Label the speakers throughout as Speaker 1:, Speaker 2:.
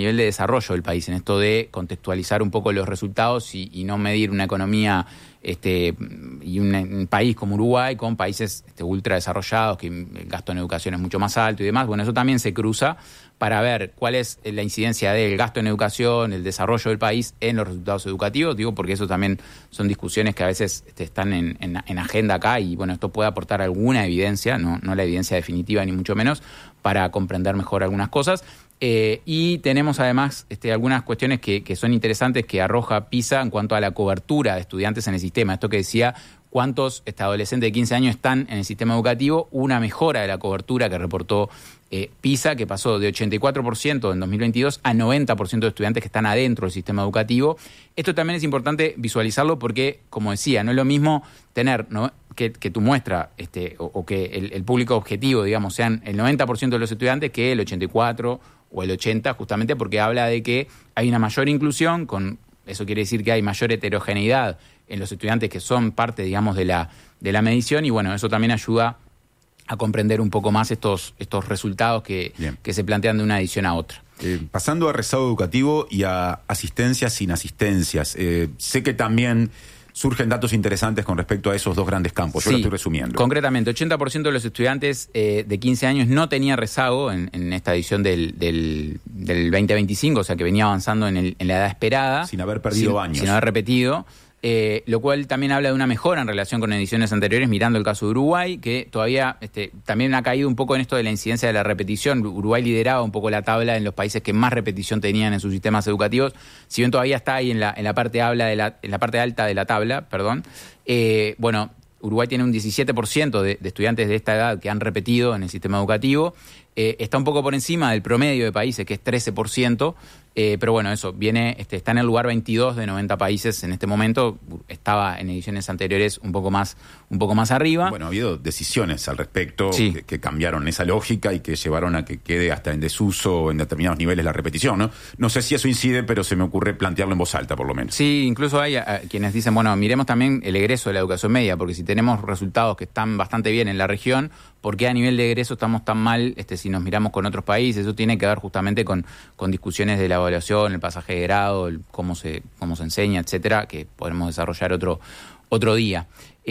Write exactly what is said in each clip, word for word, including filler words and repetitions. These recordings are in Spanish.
Speaker 1: nivel de desarrollo del país, en esto de contextualizar un poco los resultados y, y no medir una economía este, y un, un país como Uruguay con países este, ultra desarrollados, que el gasto en educación es mucho más alto y demás. Bueno, eso también se cruza para ver cuál es la incidencia del gasto en educación, el desarrollo del país en los resultados educativos. Digo, porque eso también son discusiones que a veces este, están en, en, en agenda acá y, bueno, esto puede aportar alguna evidencia, no, no la evidencia definitiva ni mucho menos, para comprender mejor algunas cosas. Eh, y tenemos además este, algunas cuestiones que, que son interesantes que arroja PISA en cuanto a la cobertura de estudiantes en el sistema. Esto que decía, cuántos este, adolescentes de quince años están en el sistema educativo, una mejora de la cobertura que reportó eh, PISA, que pasó de ochenta y cuatro por ciento en dos mil veintidós a noventa por ciento de estudiantes que están adentro del sistema educativo. Esto también es importante visualizarlo porque, como decía, no es lo mismo tener, ¿no?, que, que tu muestra este, o, o que el, el público objetivo, digamos, sean el noventa por ciento de los estudiantes que el ochenta y cuatro por ciento o el ochenta por ciento, justamente porque habla de que hay una mayor inclusión, con eso quiere decir que hay mayor heterogeneidad en los estudiantes que son parte, digamos, de la, de la medición, y bueno, eso también ayuda a comprender un poco más estos, estos resultados que, que se plantean de una edición a otra.
Speaker 2: Eh, pasando a rezago educativo y a asistencias sin asistencias, eh, sé que también surgen datos interesantes con respecto a esos dos grandes campos. Yo
Speaker 1: Sí,
Speaker 2: lo estoy resumiendo.
Speaker 1: Concretamente, ochenta por ciento de los estudiantes eh, de quince años no tenía rezago en, en esta edición del, del, del veinte veinticinco, o sea que venía avanzando en, el, en la edad esperada.
Speaker 2: Sin haber perdido
Speaker 1: sin,
Speaker 2: años.
Speaker 1: Sin haber repetido. Eh, lo cual también habla de una mejora en relación con ediciones anteriores, mirando el caso de Uruguay, que todavía este, también ha caído un poco en esto de la incidencia de la repetición. Uruguay lideraba un poco la tabla en los países que más repetición tenían en sus sistemas educativos, si bien todavía está ahí en la, en la parte habla de la, en la parte alta de la tabla, perdón. Eh, bueno, Uruguay tiene un diecisiete por ciento de, de estudiantes de esta edad que han repetido en el sistema educativo. Eh, está un poco por encima del promedio de países, que es trece por ciento, eh, pero bueno, eso, viene, este, está en el lugar veintidós de noventa países en este momento. Estaba en ediciones anteriores un poco más, un poco más arriba.
Speaker 2: Bueno, ha habido decisiones al respecto
Speaker 1: sí.
Speaker 2: que, que cambiaron esa lógica y que llevaron a que quede hasta en desuso en determinados niveles la repetición, ¿no? No sé si eso incide, pero se me ocurre plantearlo en voz alta, por lo menos.
Speaker 1: Sí, incluso hay a, a quienes dicen, bueno, miremos también el egreso de la educación media, porque si tenemos resultados que están bastante bien en la región, ¿por qué a nivel de egreso estamos tan mal este, si nos miramos con otros países? Eso tiene que ver justamente con, con discusiones de la evaluación, el pasaje de grado, el, cómo se cómo se enseña, etcétera, que podemos desarrollar otro, otro día.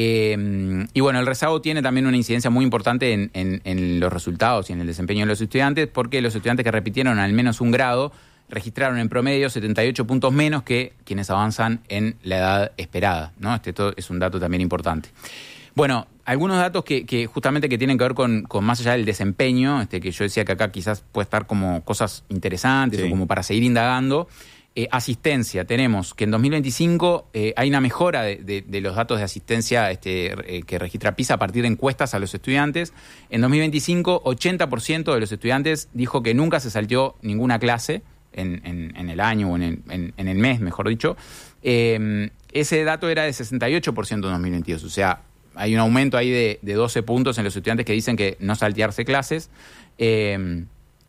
Speaker 1: Eh, y bueno, el rezago tiene también una incidencia muy importante en, en, en los resultados y en el desempeño de los estudiantes, porque los estudiantes que repitieron al menos un grado registraron en promedio setenta y ocho puntos menos que quienes avanzan en la edad esperada, ¿no? Este todo es un dato también importante. Bueno, algunos datos que, que justamente que tienen que ver con, con más allá del desempeño, este, que yo decía que acá quizás puede estar como cosas interesantes sí. o como para seguir indagando. Eh, asistencia, tenemos que en dos mil veinticinco eh, hay una mejora de, de, de los datos de asistencia este, eh, que registra PISA a partir de encuestas a los estudiantes. En dos mil veinticinco, ochenta por ciento de los estudiantes dijo que nunca se salteó ninguna clase en, en, en el año o en el, en, en el mes, mejor dicho. Eh, ese dato era de sesenta y ocho por ciento en dos mil veintidós, o sea, hay un aumento ahí de, de doce puntos en los estudiantes que dicen que no saltearse clases. Eh,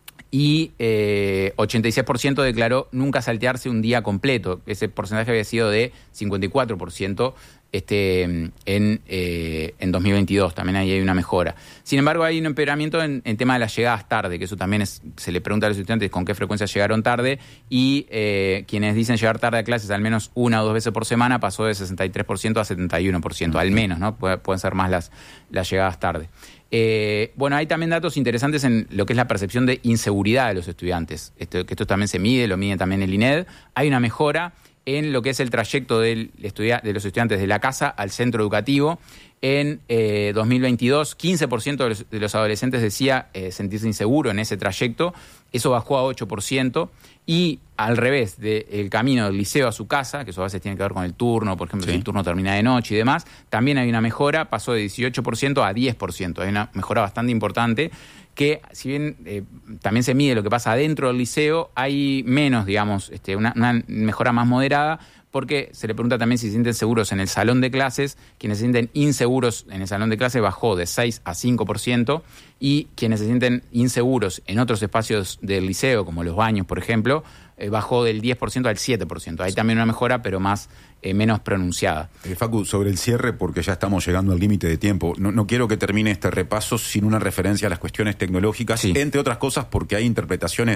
Speaker 1: y eh, ochenta y seis por ciento declaró nunca saltearse un día completo. Ese porcentaje había sido de cincuenta y cuatro por ciento este, en, eh, en dos mil veintidós. También ahí hay una mejora. Sin embargo, hay un empeoramiento en el tema de las llegadas tarde, que eso también es, se le pregunta a los estudiantes con qué frecuencia llegaron tarde, y eh, quienes dicen llegar tarde a clases al menos una o dos veces por semana pasó de sesenta y tres por ciento a setenta y uno por ciento, al menos, ¿no? Puede, pueden ser más las, las llegadas tarde. Eh, bueno, hay también datos interesantes en lo que es la percepción de inseguridad de los estudiantes. Esto, que esto también se mide, lo mide también el I N E D. Hay una mejora en lo que es el trayecto del estudia- de los estudiantes de la casa al centro educativo. En eh, dos mil veintidós, quince por ciento de los, de los adolescentes decía eh, sentirse inseguro en ese trayecto. Eso bajó a ocho por ciento. Y al revés del camino del liceo a su casa, que eso a veces tiene que ver con el turno, por ejemplo, sí. si el turno termina de noche y demás, también hay una mejora, pasó de dieciocho por ciento a diez por ciento. Hay una mejora bastante importante que, si bien eh, también se mide lo que pasa dentro del liceo, hay menos, digamos, este, una, una mejora más moderada, porque se le pregunta también si se sienten seguros en el salón de clases. Quienes se sienten inseguros en el salón de clases bajó de seis a cinco por ciento, y quienes se sienten inseguros en otros espacios del liceo, como los baños, por ejemplo, eh, bajó del diez por ciento al siete por ciento. Hay también una mejora, pero más eh, menos pronunciada.
Speaker 2: Eh, Facu, sobre el cierre, porque ya estamos llegando al límite de tiempo, no, no quiero que termine este repaso sin una referencia a las cuestiones tecnológicas, sí. entre otras cosas porque hay interpretaciones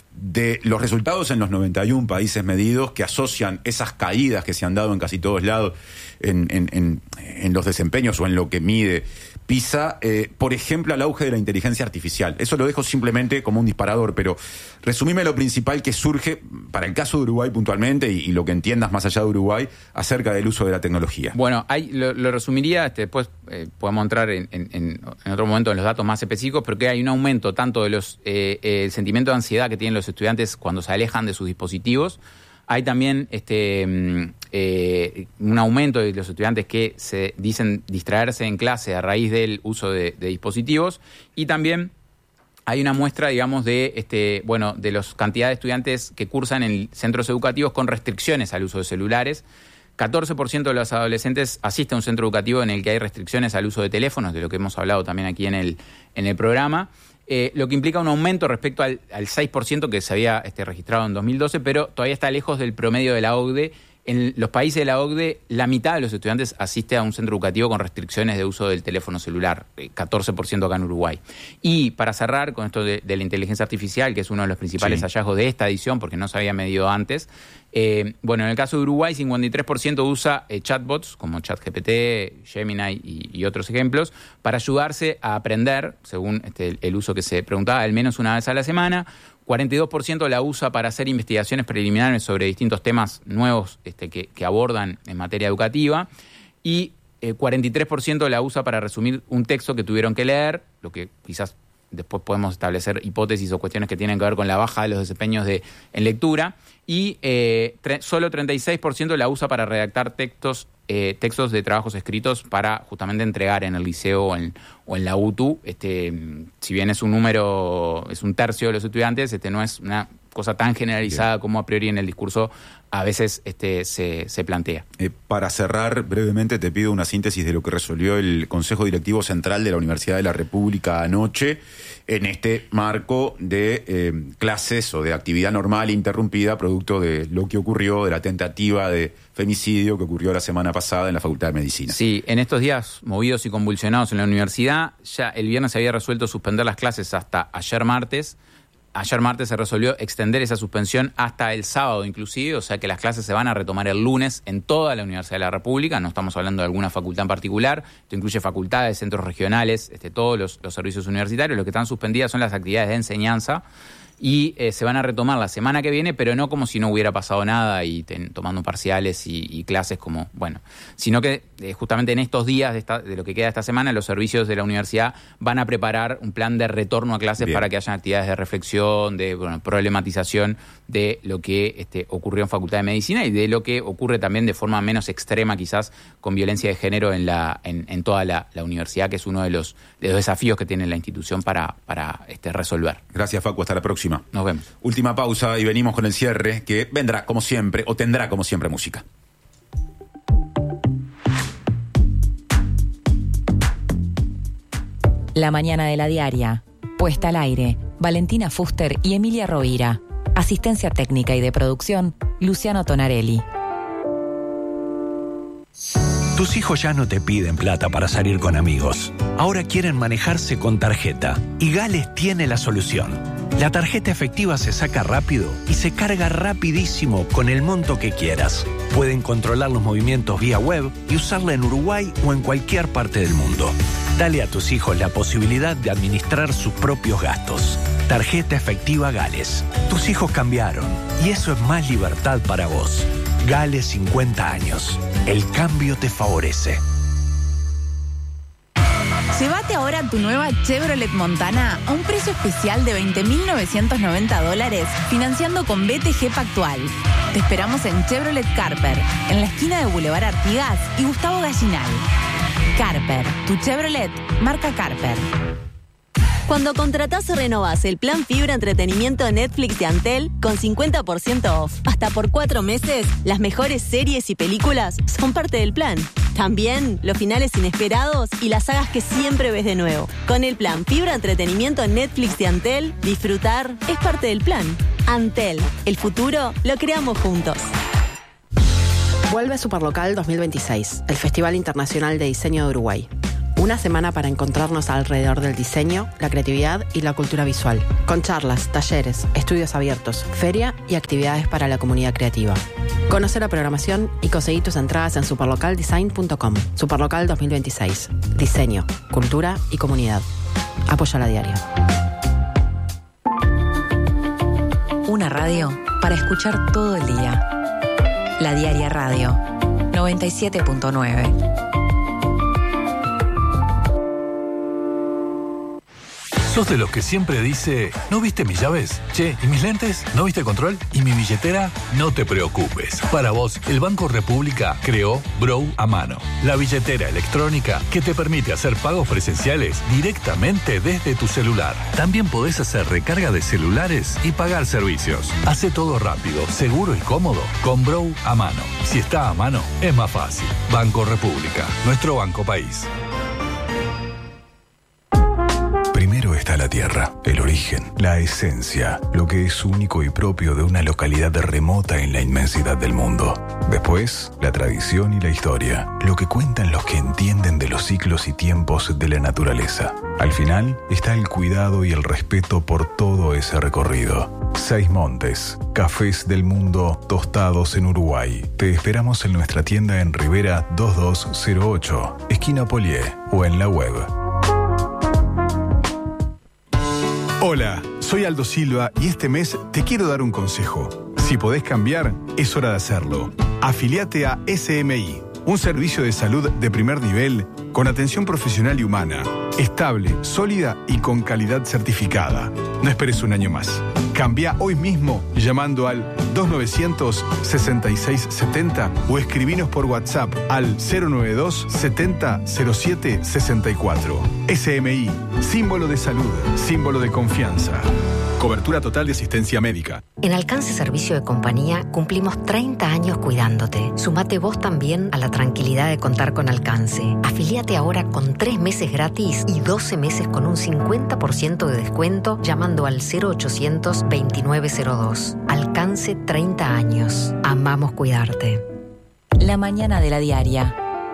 Speaker 2: de los resultados en los noventa y uno países medidos que asocian esas caídas que se han dado en casi todos lados en, en, en, en los desempeños o en lo que mide PISA, eh, por ejemplo, al auge de la inteligencia artificial. Eso lo dejo simplemente como un disparador, pero resumime lo principal que surge para el caso de Uruguay puntualmente y, y lo que entiendas más allá de Uruguay acerca del uso de la tecnología.
Speaker 1: Bueno, hay, lo, lo resumiría, este, después eh, podemos entrar en, en, en otro momento en los datos más específicos, pero que hay un aumento tanto de los eh, eh, el sentimiento de ansiedad que tienen los estudiantes cuando se alejan de sus dispositivos. Hay también este eh, un aumento de los estudiantes que se dicen distraerse en clase a raíz del uso de, de dispositivos, y también hay una muestra, digamos, de este bueno de las cantidades de estudiantes que cursan en centros educativos con restricciones al uso de celulares. catorce por ciento de los adolescentes asiste a un centro educativo en el que hay restricciones al uso de teléfonos, de lo que hemos hablado también aquí en el, en el programa. Eh, lo que implica un aumento respecto al, al seis por ciento que se había este, registrado en dos mil doce, pero todavía está lejos del promedio de la O C D E. En los países de la O C D E, la mitad de los estudiantes asiste a un centro educativo con restricciones de uso del teléfono celular, catorce por ciento acá en Uruguay. Y para cerrar con esto de, de la inteligencia artificial, que es uno de los principales sí. hallazgos de esta edición, porque no se había medido antes, eh, bueno, en el caso de Uruguay, cincuenta y tres por ciento usa eh, chatbots como ChatGPT, Gemini y, y otros ejemplos, para ayudarse a aprender, según este, el, el uso que se preguntaba, al menos una vez a la semana. cuarenta y dos por ciento la usa para hacer investigaciones preliminares sobre distintos temas nuevos este, que, que abordan en materia educativa, y eh, cuarenta y tres por ciento la usa para resumir un texto que tuvieron que leer, lo que quizás después podemos establecer hipótesis o cuestiones que tienen que ver con la baja de los desempeños de, en lectura, y eh, tre- solo treinta y seis por ciento la usa para redactar textos Eh, textos de trabajos escritos para justamente entregar en el liceo o en, o en la U T U. Este, si bien es un número, es un tercio de los estudiantes, este no es una cosa tan generalizada Bien. como a priori en el discurso a veces este, se, se plantea.
Speaker 2: Eh, para cerrar brevemente, te pido una síntesis de lo que resolvió el Consejo Directivo Central de la Universidad de la República anoche en este marco de eh, clases o de actividad normal interrumpida producto de lo que ocurrió, de la tentativa de femicidio que ocurrió la semana pasada en la Facultad de Medicina.
Speaker 1: Sí, en estos días movidos y convulsionados en la universidad, ya el viernes se había resuelto suspender las clases hasta ayer martes. Ayer martes se resolvió extender esa suspensión hasta el sábado inclusive, o sea que las clases se van a retomar el lunes en toda la Universidad de la República. No estamos hablando de alguna facultad en particular, esto incluye facultades, centros regionales, este, todos los, los servicios universitarios. Lo que están suspendidas son las actividades de enseñanza y eh, se van a retomar la semana que viene, pero no como si no hubiera pasado nada y ten, tomando parciales y, y clases como, bueno, sino que eh, justamente en estos días de, esta, de lo que queda esta semana, los servicios de la universidad van a preparar un plan de retorno a clases Bien. para que haya actividades de reflexión, de bueno, problematización de lo que este, ocurrió en Facultad de Medicina y de lo que ocurre también de forma menos extrema quizás con violencia de género en, la, en, en toda la, la universidad, que es uno de los, de los desafíos que tiene la institución para, para este, resolver.
Speaker 2: Gracias, Facu, hasta la próxima.
Speaker 1: Nos vemos.
Speaker 2: Última pausa y venimos con el cierre, que vendrá como siempre, o tendrá como siempre música.
Speaker 3: La mañana de la diaria. Puesta al aire. Valentina Fuster y Emilia Rovira. Asistencia técnica y de producción, Luciano Tonarelli.
Speaker 4: Tus hijos ya no te piden plata para salir con amigos. Ahora quieren manejarse con tarjeta. Y Gales tiene la solución. La tarjeta efectiva se saca rápido y se carga rapidísimo con el monto que quieras. Pueden controlar los movimientos vía web y usarla en Uruguay o en cualquier parte del mundo. Dale a tus hijos la posibilidad de administrar sus propios gastos. Tarjeta efectiva Gales. Tus hijos cambiaron y eso es más libertad para vos. Gales cincuenta años. El cambio te favorece.
Speaker 5: Llévate ahora tu nueva Chevrolet Montana a un precio especial de veinte mil novecientos noventa dólares, financiando con B T G Pactual. Te esperamos en Chevrolet Carper, en la esquina de Boulevard Artigas y Gustavo Gallinal. Carper, tu Chevrolet, marca Carper.
Speaker 6: Cuando contratás o renovás el plan Fibra Entretenimiento Netflix de Antel con cincuenta por ciento off hasta por cuatro meses, las mejores series y películas son parte del plan. También los finales inesperados y las sagas que siempre ves de nuevo. Con el plan Fibra Entretenimiento Netflix de Antel, disfrutar es parte del plan. Antel, el futuro lo creamos juntos.
Speaker 7: Vuelve Superlocal dos mil veintiséis, el Festival Internacional de Diseño de Uruguay. Una semana para encontrarnos alrededor del diseño, la creatividad y la cultura visual. Con charlas, talleres, estudios abiertos, feria y actividades para la comunidad creativa. Conoce la programación y conseguí tus entradas en superlocal design punto com. Superlocal dos mil veintiséis. Diseño, cultura y comunidad. Apoya la diaria.
Speaker 3: Una radio para escuchar todo el día. La Diaria Radio, noventa y siete punto nueve.
Speaker 4: ¿Sos de los que siempre dice, ¿no viste mis llaves? Che, ¿y mis lentes? ¿No viste control? ¿Y mi billetera? No te preocupes. Para vos, el Banco República creó Brow a mano, la billetera electrónica que te permite hacer pagos presenciales directamente desde tu celular. También podés hacer recarga de celulares y pagar servicios. Hace todo rápido, seguro y cómodo con Brow a mano. Si está a mano, es más fácil. Banco República, nuestro banco país.
Speaker 8: Primero está la tierra, el origen, la esencia, lo que es único y propio de una localidad remota en la inmensidad del mundo. Después, la tradición y la historia, lo que cuentan los que entienden de los ciclos y tiempos de la naturaleza. Al final está el cuidado y el respeto por todo ese recorrido. Seis Montes, cafés del mundo tostados en Uruguay. Te esperamos en nuestra tienda en Rivera dos dos cero ocho, esquina Polié, o en la web.
Speaker 9: Hola, soy Aldo Silva y este mes te quiero dar un consejo. Si podés cambiar, es hora de hacerlo. Afiliate a S M I, un servicio de salud de primer nivel con atención profesional y humana, estable, sólida y con calidad certificada. No esperes un año más. Cambia hoy mismo llamando al dos nueve cero cero, seis seis siete cero o escribinos por WhatsApp al cero nueve dos setenta cero siete sesenta y cuatro. S M I, símbolo de salud, símbolo de confianza. Cobertura total de asistencia médica.
Speaker 10: En Alcance Servicio de Compañía cumplimos treinta años cuidándote. Sumate vos también a la tranquilidad de contar con Alcance. Afiliate ahora con tres meses gratis y doce meses con un cincuenta por ciento de descuento llamando al cero ochocientos veintinueve cero dos. Alcance treinta años. Amamos cuidarte.
Speaker 3: La mañana de la Diaria.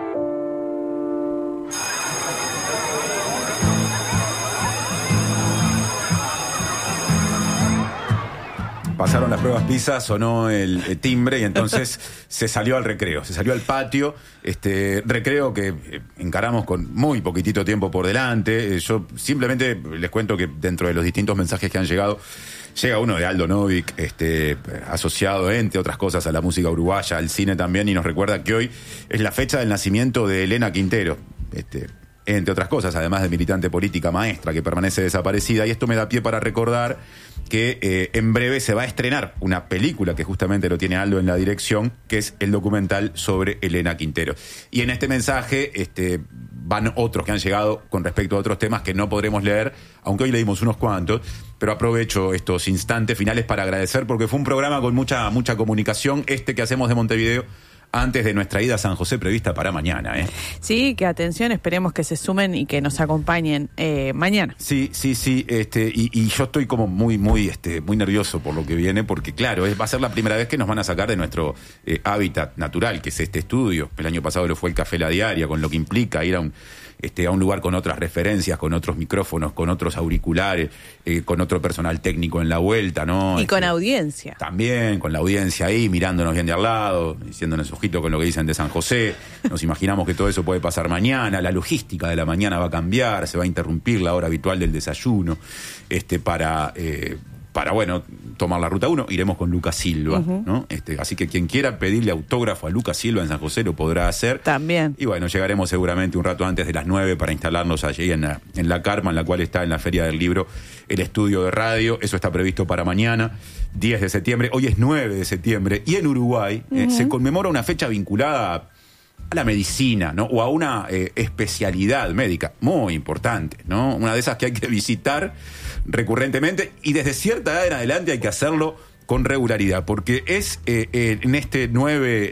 Speaker 2: Pasaron las pruebas PISA, sonó el, el timbre y entonces se salió al recreo, se salió al patio, este recreo que encaramos con muy poquitito tiempo por delante. Yo simplemente les cuento que dentro de los distintos mensajes que han llegado, llega uno de Aldo Novik, este, asociado, entre otras cosas, a la música uruguaya, al cine también, y nos recuerda que hoy es la fecha del nacimiento de Elena Quintero, este, entre otras cosas, además de militante política maestra que permanece desaparecida, y esto me da pie para recordar que eh, en breve se va a estrenar una película que justamente lo tiene Aldo en la dirección, que es el documental sobre Elena Quintero. Y en este mensaje este, van otros que han llegado con respecto a otros temas que no podremos leer, aunque hoy leímos unos cuantos, pero aprovecho estos instantes finales para agradecer, porque fue un programa con mucha, mucha comunicación, este que hacemos de Montevideo, antes de nuestra ida a San José prevista para mañana, ¿eh?
Speaker 11: Sí, que atención, esperemos que se sumen y que nos acompañen eh, mañana.
Speaker 2: Sí, sí, sí, este, y, y yo estoy como muy, muy, este, muy nervioso por lo que viene, porque claro, es, va a ser la primera vez que nos van a sacar de nuestro eh, hábitat natural, que es este estudio. El año pasado lo fue el Café La Diaria, con lo que implica ir a un Este, a un lugar con otras referencias, con otros micrófonos, con otros auriculares, eh, con otro personal técnico en la vuelta, ¿no?
Speaker 11: Y
Speaker 2: este,
Speaker 11: con audiencia.
Speaker 2: También, con la audiencia ahí, mirándonos bien de al lado, diciéndonos ojito con lo que dicen de San José. Nos imaginamos que todo eso puede pasar mañana, la logística de la mañana va a cambiar, se va a interrumpir la hora habitual del desayuno, este, para... Eh, para, bueno, tomar la ruta uno, iremos con Lucas Silva, uh-huh. ¿no? Este, así que quien quiera pedirle autógrafo a Lucas Silva en San José lo podrá hacer.
Speaker 11: También.
Speaker 2: Y bueno, llegaremos seguramente un rato antes de las nueve para instalarnos allí en la, en la Carma, en la cual está en la Feria del Libro el estudio de radio. Eso está previsto para mañana, diez de septiembre. Hoy es nueve de septiembre. Y en Uruguay uh-huh. eh, se conmemora una fecha vinculada a a la medicina, ¿no? O a una eh, especialidad médica muy importante, ¿no? Una de esas que hay que visitar recurrentemente y desde cierta edad en adelante hay que hacerlo con regularidad, porque es eh, eh, en este nueve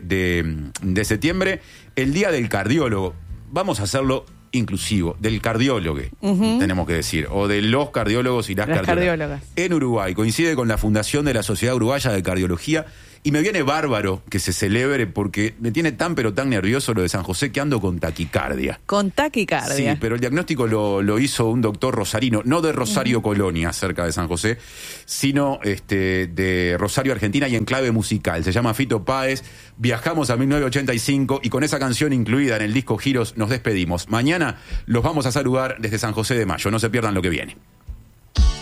Speaker 2: de septiembre el Día del Cardiólogo. Vamos a hacerlo inclusivo, del cardiólogo, uh-huh. tenemos que decir, o de los cardiólogos y las, las cardiólogas. cardiólogas. En Uruguay coincide con la fundación de la Sociedad Uruguaya de Cardiología Y me viene bárbaro que se celebre porque me tiene tan pero tan nervioso lo de San José que ando con taquicardia.
Speaker 11: Con taquicardia.
Speaker 2: Sí, pero el diagnóstico lo, lo hizo un doctor rosarino, no de Rosario, uh-huh. Colonia, cerca de San José, sino este, de Rosario, Argentina, y en clave musical. Se llama Fito Páez. Viajamos a mil novecientos ochenta y cinco y con esa canción incluida en el disco Giros nos despedimos. Mañana los vamos a saludar desde San José de Mayo. No se pierdan lo que viene.